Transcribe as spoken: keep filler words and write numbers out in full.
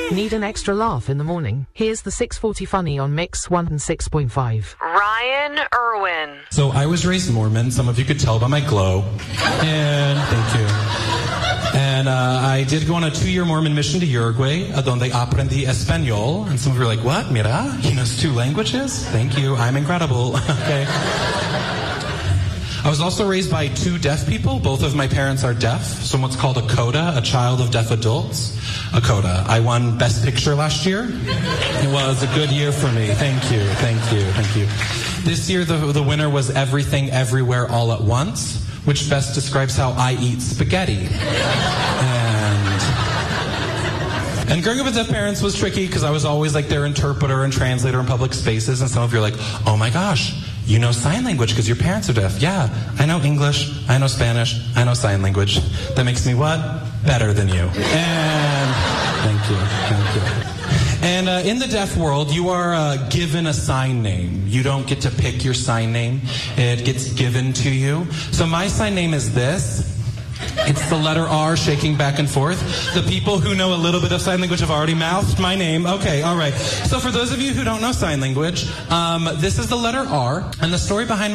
Need an extra laugh in the morning? Here's the six forty Funny on Mix one oh six point five. Ryan Irwin. So I was raised Mormon. Some of you could tell by my glow. And thank you. And uh, I did go on a two-year Mormon mission to Uruguay, donde aprendí español. And some of you are like, what? Mira, he knows two languages? Thank you. I'm incredible. Okay. I was also raised by two deaf people. Both of my parents are deaf. So what's called a CODA, a child of deaf adults. A CODA. I won Best Picture last year. It was a good year for me. Thank you, thank you, thank you. This year the, the winner was Everything Everywhere All at Once, which best describes how I eat spaghetti. And, and growing up with deaf parents was tricky because I was always like their interpreter and translator in public spaces. And some of you are like, oh my gosh, you know sign language because your parents are deaf. Yeah, I know English, I know Spanish, I know sign language. That makes me what? Better than you. And thank you, thank you. And uh, in the deaf world, you are uh, given a sign name. You don't get to pick your sign name. It gets given to you. So my sign name is this. It's the letter R shaking back and forth. The people who know a little bit of sign language have already mouthed my name. Okay, all right. So for those of you who don't know sign language, um, this is the letter R. And the story behind